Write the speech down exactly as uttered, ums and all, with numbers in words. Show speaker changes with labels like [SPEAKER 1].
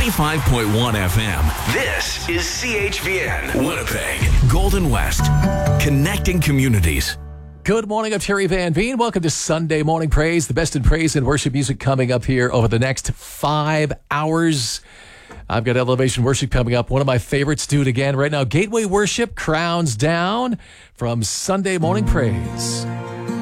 [SPEAKER 1] ninety-five point one F M. This is C H V N, Winnipeg, Golden West, connecting communities.
[SPEAKER 2] Good morning, I'm Terry Van Veen. Welcome to Sunday Morning Praise, the best in praise and worship music coming up here over the next five hours. I've got Elevation Worship coming up. One of my favorites. Do it again right now. Gateway Worship, Crowns Down from Sunday Morning Praise.